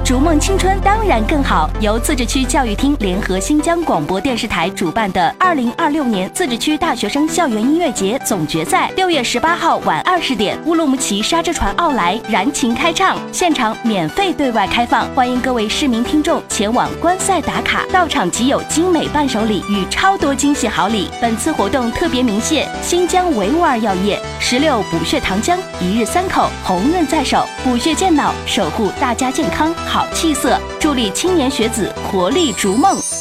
逐梦青春当然更好，由自治区教育厅联合新疆广播电视台主办的2026年自治区大学生校园音乐节总决赛，6月18号晚20点，乌鲁木齐沙之船奥莱燃情开唱，现场免费对外开放，欢迎各位市民听众前往观赛打卡，到场即有精美伴手礼与超多惊喜好礼。本次活动特别鸣谢新疆维吾尔药业、16补血糖浆、1日3口、红润在手，补血健脑，守护大家健康好气色，助力青年学子活力逐梦。